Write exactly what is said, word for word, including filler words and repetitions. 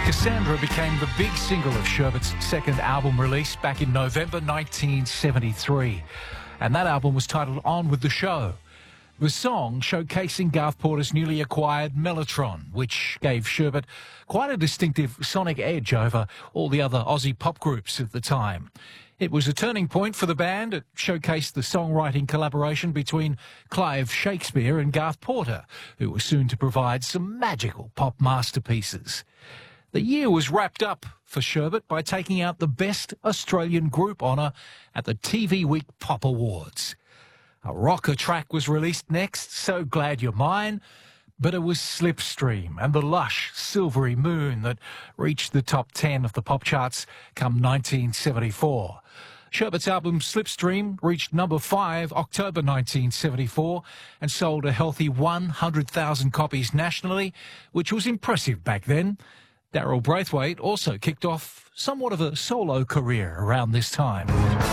Cassandra became the big single of Sherbott's second album release back in November nineteen seventy-three. And that album was titled On With The Show. The song showcasing Garth Porter's newly acquired Mellotron, which gave Sherbott quite a distinctive sonic edge over all the other Aussie pop groups of the time. It was a turning point for the band. It showcased the songwriting collaboration between Clive Shakespeare and Garth Porter, who was soon to provide some magical pop masterpieces. The year was wrapped up for Sherbott by taking out the Best Australian Group honour at the T V Week Pop Awards. A rocker track was released next, So Glad You're Mine, but it was Slipstream and the lush Silvery Moon that reached the top ten of the pop charts come nineteen seventy-four. Sherbott's album Slipstream reached number five October nineteen seventy-four and sold a healthy one hundred thousand copies nationally, which was impressive back then. Daryl Braithwaite also kicked off somewhat of a solo career around this time.